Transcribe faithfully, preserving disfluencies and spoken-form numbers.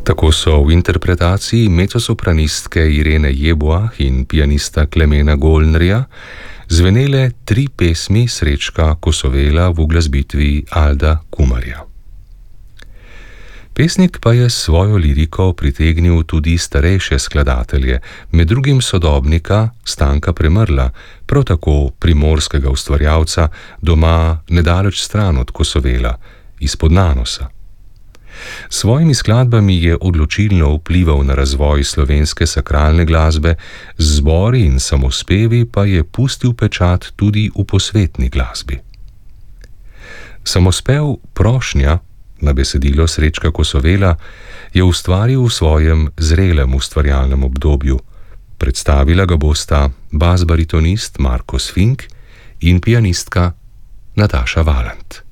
Tako so v interpretaciji mezzosopranistke Irene Jeboah in pianista Klemena Golnerja zvenele tri pesmi Srečka Kosovela v uglasbitvi Alda Kumarja. Pesnik pa je s svojo liriko pritegnil tudi starejše skladatelje, med drugim sodobnika Stanka Premrla, prav tako primorskega ustvarjalca, doma nedaleč stran od Kosovela, izpod Nanosa. S svojimi skladbami je odločilno vplival na razvoj slovenske sakralne glasbe, z zbori in samospevi pa je pustil pečat tudi v posvetni glasbi. Samospev Prošnja na besedilo Srečka Kosovela je ustvaril v svojem zrelem ustvarjalnem obdobju. Predstavila ga bosta basbaritonist Marko Sfink in pianistka Nataša Valant.